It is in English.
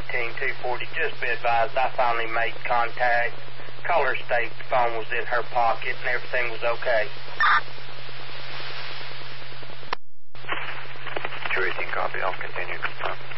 18240. Just be advised, I finally made contact. Caller state the phone was in her pocket and everything was okay. 218, copy. I'll continue. Confirm.